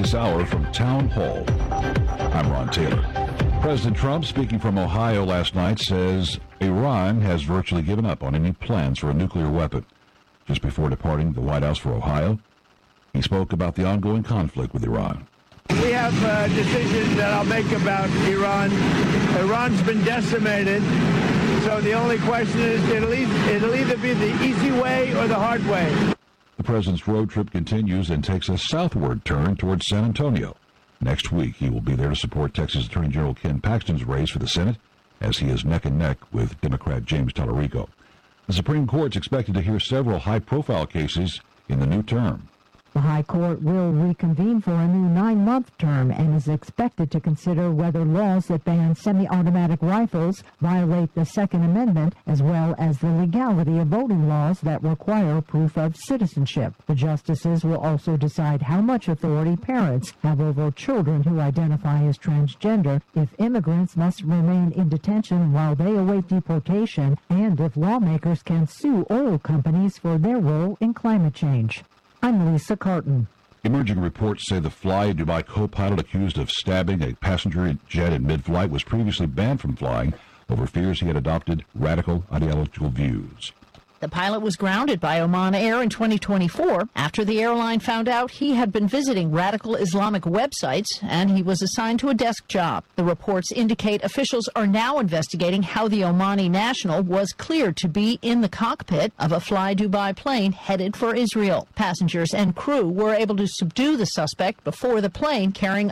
this hour from Town Hall. I'm Ron Taylor. President Trump, speaking from Ohio last night, says Iran has virtually given up on any plans for a nuclear weapon. Just before departing the White House for Ohio, he spoke about the ongoing conflict with Iran. We have decisions that I'll make about Iran. Iran's been decimated, so the only question is it'll either be the easy way or the hard way. The president's road trip continues and takes a southward turn towards San Antonio. Next week, he will be there to support Texas Attorney General Ken Paxton's race for the Senate, as he is neck and neck with Democrat James Tallarico. The Supreme Court's expected to hear several high-profile cases in the new term. The High Court will reconvene for a new 9-month term and is expected to consider whether laws that ban semi-automatic rifles violate the Second Amendment, as well as the legality of voting laws that require proof of citizenship. The justices will also decide how much authority parents have over children who identify as transgender, if immigrants must remain in detention while they await deportation, and if lawmakers can sue oil companies for their role in climate change. I'm Lisa Carton. Emerging reports say the Fly Dubai co-pilot accused of stabbing a passenger jet in mid-flight was previously banned from flying over fears he had adopted radical ideological views. The pilot was grounded by Oman Air in 2024 after the airline found out he had been visiting radical Islamic websites, and he was assigned to a desk job. The reports indicate officials are now investigating how the Omani national was cleared to be in the cockpit of a Fly Dubai plane headed for Israel. Passengers and crew were able to subdue the suspect before the plane carrying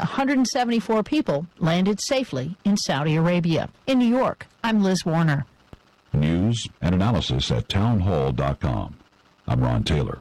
174 people landed safely in Saudi Arabia. In New York, I'm Liz Warner. News and analysis at townhall.com. I'm Ron Taylor.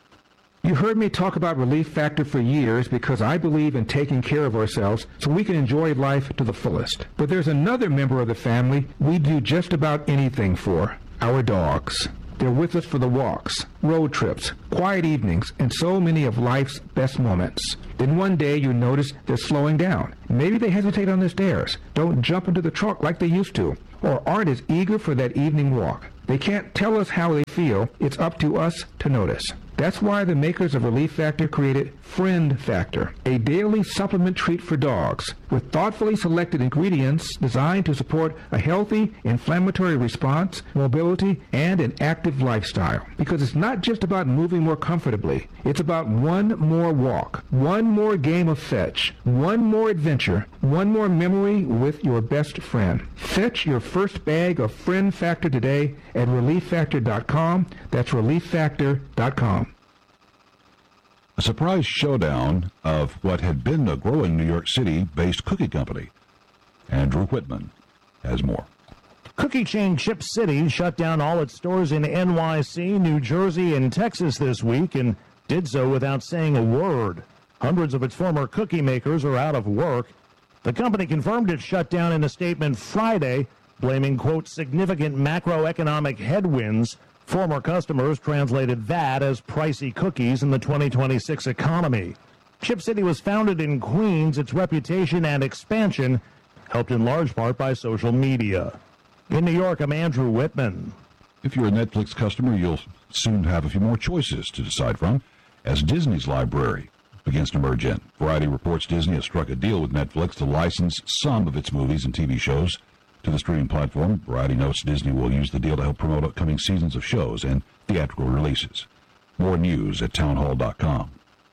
You heard me talk about Relief Factor for years because I believe in taking care of ourselves so we can enjoy life to the fullest. But there's another member of the family we do just about anything for, our dogs. They're with us for the walks, road trips, quiet evenings, and so many of life's best moments. Then one day you notice they're slowing down. Maybe they hesitate on the stairs, don't jump into the trunk like they used to, or aren't as eager for that evening walk. They can't tell us how they feel. It's up to us to notice. That's why the makers of Relief Factor created Friend Factor, a daily supplement treat for dogs with thoughtfully selected ingredients designed to support a healthy inflammatory response, mobility, and an active lifestyle. Because it's not just about moving more comfortably. It's about one more walk, one more game of fetch, one more adventure, one more memory with your best friend. Fetch your first bag of Friend Factor today at ReliefFactor.com. That's ReliefFactor.com. A surprise showdown of what had been a growing New York City-based cookie company. Andrew Whitman has more. Cookie chain Chip City shut down all its stores in NYC, New Jersey, and Texas this week, and did so without saying a word. Hundreds of its former cookie makers are out of work. The company confirmed its shutdown in a statement Friday, blaming, quote, significant macroeconomic headwinds. Former customers translated that as pricey cookies in the 2026 economy. Chip City was founded in Queens. Its reputation and expansion helped in large part by social media. In New York, I'm Andrew Whitman. If you're a Netflix customer, you'll soon have a few more choices to decide from as Disney's library begins to merge in. Variety reports Disney has struck a deal with Netflix to license some of its movies and TV shows to the streaming platform. Variety notes Disney will use the deal to help promote upcoming seasons of shows and theatrical releases. More news at townhall.com.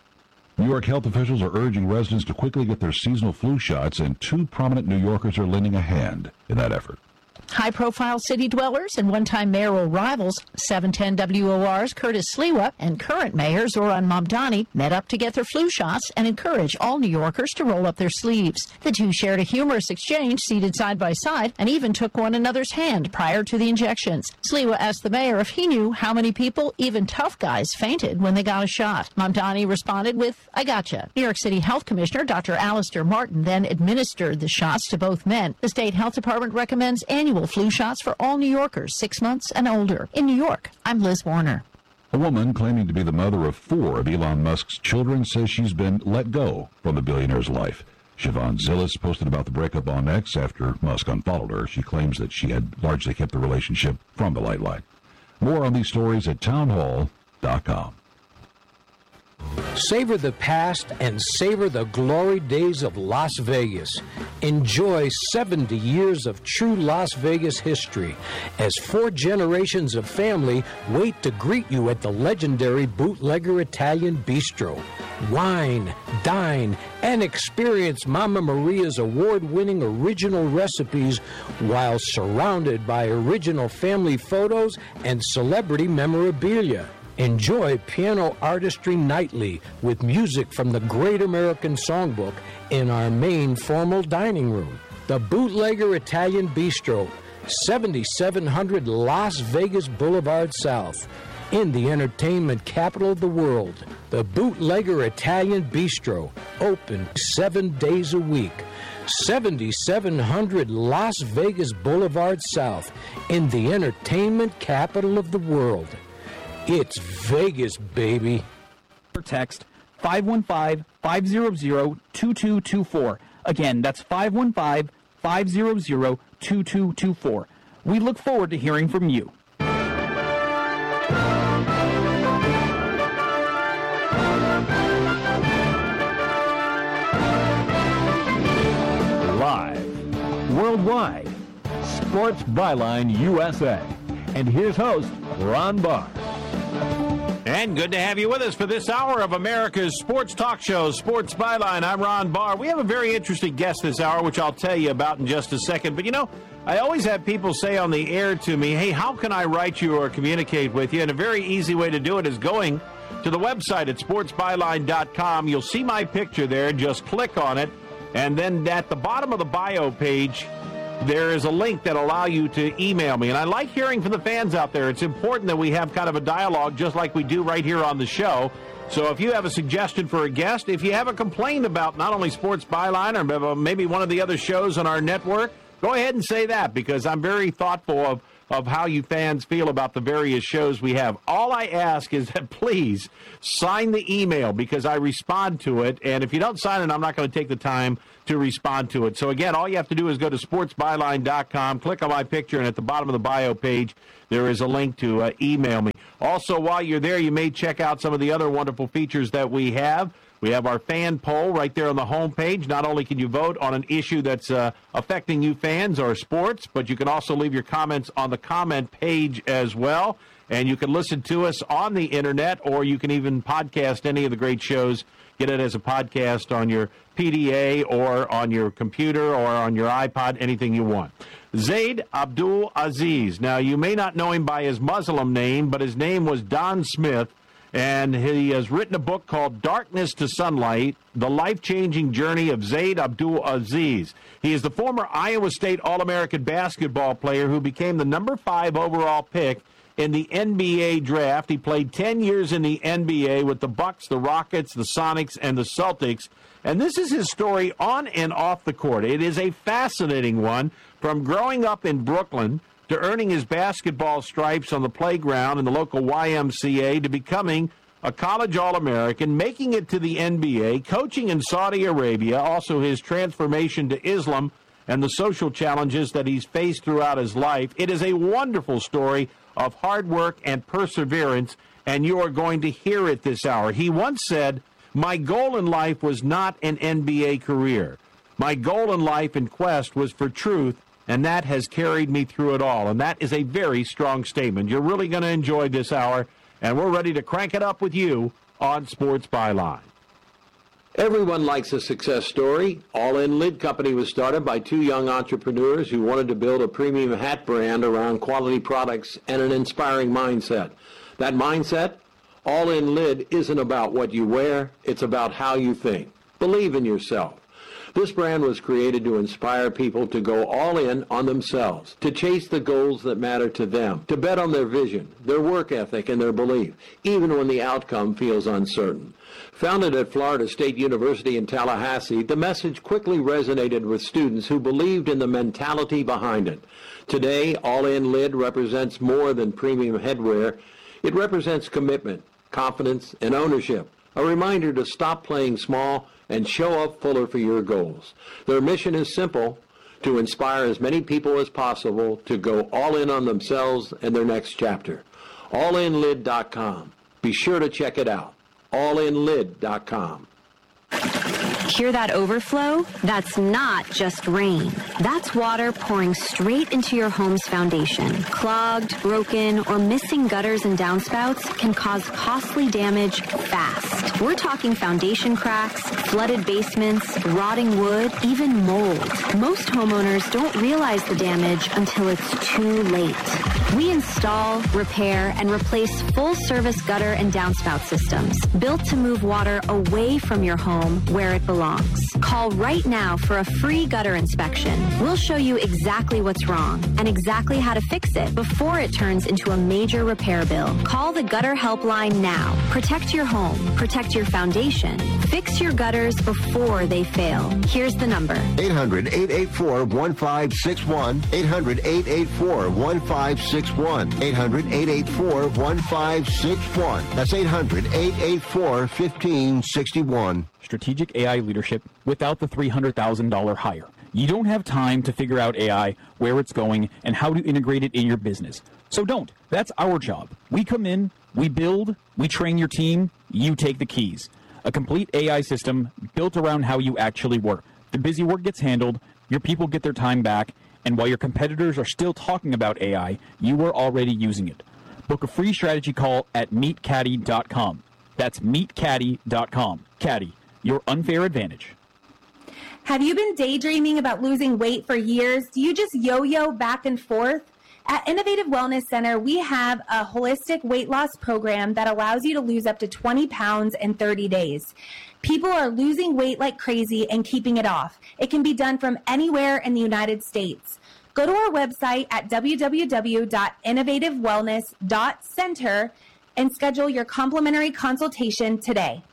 New York health officials are urging residents to quickly get their seasonal flu shots, and two prominent New Yorkers are lending a hand in that effort. High-profile city dwellers and one-time mayoral rivals 710 WOR's Curtis Sliwa and current mayor Zoran Mamdani met up to get their flu shots and encourage all New Yorkers to roll up their sleeves. The two shared a humorous exchange seated side by side and even took one another's hand prior to the injections. Sliwa asked the mayor if he knew how many people, even tough guys, fainted when they got a shot. Mamdani responded with, "I gotcha." New York City Health Commissioner Dr. Alistair Martin then administered the shots to both men. The state health department recommends annual flu shots for all New Yorkers 6 months and older. In New York, I'm Liz Warner. A woman claiming to be the mother of 4 of Elon Musk's children says she's been let go from the billionaire's life. Siobhan Zillis posted about the breakup on X after Musk unfollowed her. She claims that she had largely kept the relationship from the limelight. More on these stories at townhall.com. Savor the past and savor the glory days of Las Vegas. Enjoy 70 years of true Las Vegas history as 4 generations of family wait to greet you at the legendary Bootlegger Italian Bistro. Wine, dine, and experience Mama Maria's award-winning original recipes while surrounded by original family photos and celebrity memorabilia. Enjoy piano artistry nightly with music from the Great American Songbook in our main formal dining room. The Bootlegger Italian Bistro, 7700 Las Vegas Boulevard South, in the entertainment capital of the world. The Bootlegger Italian Bistro, open 7 days a week. 7700 Las Vegas Boulevard South, in the entertainment capital of the world. It's Vegas, baby. Text 515-500-2224. Again, that's 515-500-2224. We look forward to hearing from you. Live, worldwide, Sports Byline USA. And here's host, Ron Barr. And good to have you with us for this hour of America's sports talk show, Sports Byline. I'm Ron Barr. We have a very interesting guest this hour, which I'll tell you about in just a second. But, you know, I always have people say on the air to me, hey, how can I write you or communicate with you? And a very easy way to do it is going to the website at sportsbyline.com. You'll see my picture there. Just click on it. And then at the bottom of the bio page, there is a link that will allow you to email me. And I like hearing from the fans out there. It's important that we have kind of a dialogue just like we do right here on the show. So if you have a suggestion for a guest, if you have a complaint about not only Sports Byline or maybe one of the other shows on our network, go ahead and say that, because I'm very thoughtful of how you fans feel about the various shows we have. All I ask is that please sign the email, because I respond to it. And if you don't sign it, I'm not going to take the time to respond to it. So, again, all you have to do is go to sportsbyline.com, click on my picture, and at the bottom of the bio page, there is a link to email me. Also, while you're there, you may check out some of the other wonderful features that we have. We have our fan poll right there on the homepage. Not only can you vote on an issue that's affecting you fans or sports, but you can also leave your comments on the comment page as well. And you can listen to us on the Internet, or you can even podcast any of the great shows. Get it as a podcast on your PDA or on your computer or on your iPod, anything you want. Zaid Abdul Aziz. Now, you may not know him by his Muslim name, but his name was Don Smith, and he has written a book called Darkness to Sunlight, The Life-Changing Journey of Zaid Abdul Aziz. He is the former Iowa State All-American basketball player who became the number 5 overall pick in the NBA draft. He played 10 years in the NBA with the Bucks, the Rockets, the Sonics, and the Celtics. And this is his story on and off the court. It is a fascinating one, from growing up in Brooklyn to earning his basketball stripes on the playground in the local YMCA to becoming a college All-American, making it to the NBA, coaching in Saudi Arabia, also his transformation to Islam and the social challenges that he's faced throughout his life. It is a wonderful story of hard work and perseverance, and you are going to hear it this hour. He once said, "My goal in life was not an NBA career. My goal in life and quest was for truth, and that has carried me through it all." And that is a very strong statement. You're really going to enjoy this hour, and we're ready to crank it up with you on Sports Byline. Everyone likes a success story. All In Lid Company was started by 2 young entrepreneurs who wanted to build a premium hat brand around quality products and an inspiring mindset. That mindset? All In Lid isn't about what you wear, it's about how you think. Believe in yourself. This brand was created to inspire people to go all in on themselves, to chase the goals that matter to them, to bet on their vision, their work ethic, and their belief, even when the outcome feels uncertain. Founded at Florida State University in Tallahassee, the message quickly resonated with students who believed in the mentality behind it. Today, All In Lid represents more than premium headwear. It represents commitment, confidence, and ownership, a reminder to stop playing small and show up fuller for your goals. Their mission is simple: to inspire as many people as possible to go all in on themselves and their next chapter. AllInLid.com. Be sure to check it out. allinlid.com. Hear that overflow? That's not just rain. That's water pouring straight into your home's foundation. Clogged, broken, or missing gutters and downspouts can cause costly damage fast. We're talking foundation cracks, flooded basements, rotting wood, even mold. Most homeowners don't realize the damage until it's too late. We install, repair, and replace full-service gutter and downspout systems built to move water away from your home where it belongs. Call right now for a free gutter inspection. We'll show you exactly what's wrong and exactly how to fix it before it turns into a major repair bill. Call the Gutter Helpline now. Protect your home. Protect your foundation. Fix your gutters before they fail. Here's the number. 800-884-1561. 800-884-1561. 800-884-1561. That's 800-884-1561. Strategic AI leadership without the $300,000 hire. You don't have time to figure out AI, where it's going, and how to integrate it in your business. So don't. That's our job. We come in, we build, we train your team, you take the keys. A complete AI system built around how you actually work. The busy work gets handled, your people get their time back, and while your competitors are still talking about AI, you are already using it. Book a free strategy call at meetcaddy.com. That's meetcaddy.com. Caddy, your unfair advantage. Have you been daydreaming about losing weight for years? Do you just yo-yo back and forth? At Innovative Wellness Center, we have a holistic weight loss program that allows you to lose up to 20 pounds in 30 days. People are losing weight like crazy and keeping it off. It can be done from anywhere in the United States. Go to our website at www.innovativewellness.center and schedule your complimentary consultation today.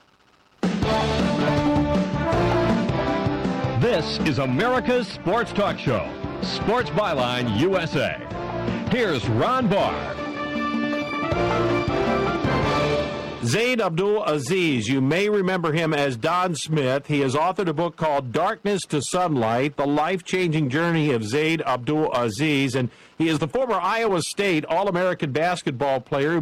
This is America's Sports Talk Show, Sports Byline USA. Here's Ron Barr. Zaid Abdul-Aziz, you may remember him as Don Smith. He has authored a book called Darkness to Sunlight, The Life-Changing Journey of Zaid Abdul-Aziz, and he is the former Iowa State All-American basketball player